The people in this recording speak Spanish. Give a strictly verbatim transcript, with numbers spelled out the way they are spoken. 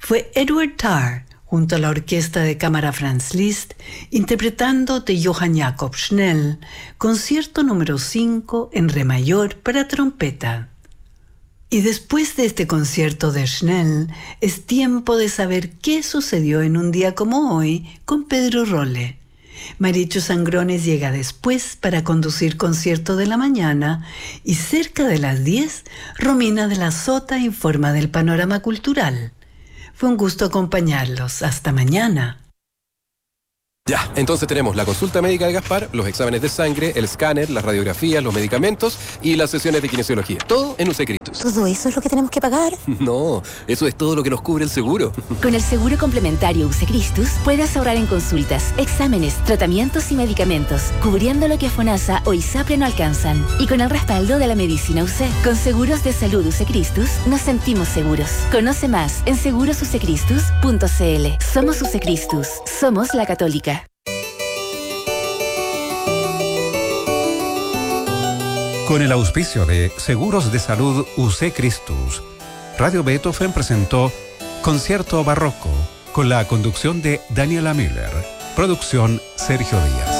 fue Edward Tarr, junto a la orquesta de cámara Franz Liszt, interpretando de Johann Jakob Schnell, concierto número cinco en re mayor para trompeta. Y después de este concierto de Schnell, es tiempo de saber qué sucedió en un día como hoy con Pedro Rolle. Marichu Sangrones llega después para conducir concierto de la mañana y cerca de las diez, Romina de la Sota informa del panorama cultural. Fue un gusto acompañarlos. Hasta mañana. Ya, entonces tenemos la consulta médica de Gaspar, los exámenes de sangre, el escáner, las radiografías, los medicamentos y las sesiones de kinesiología. Todo en U C Cristus. ¿Todo eso es lo que tenemos que pagar? No, eso es todo lo que nos cubre el seguro. Con el seguro complementario U C Cristus puedes ahorrar en consultas, exámenes, tratamientos y medicamentos, cubriendo lo que FONASA o ISAPRE no alcanzan. Y con el respaldo de la medicina U C. Con seguros de salud U C Cristus nos sentimos seguros. Conoce más en seguros u c cristus punto c l. Somos U C Cristus. Somos la Católica. Con el auspicio de Seguros de Salud U C Cristus, Radio Beethoven presentó Concierto Barroco con la conducción de Daniela Müller. Producción Sergio Díaz.